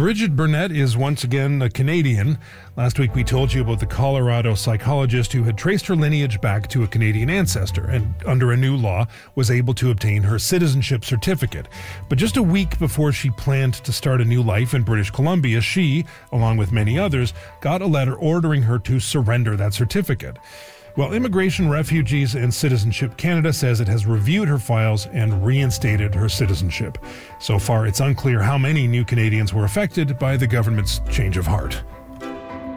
Bridget Burnett is once again a Canadian. Last week we told you about the Colorado psychologist who had traced her lineage back to a Canadian ancestor and, under a new law, was able to obtain her citizenship certificate. But just a week before she planned to start a new life in British Columbia, she, along with many others, got a letter ordering her to surrender that certificate. Well, Immigration, Refugees and Citizenship Canada says it has reviewed her files and reinstated her citizenship. So far, it's unclear how many new Canadians were affected by the government's change of heart.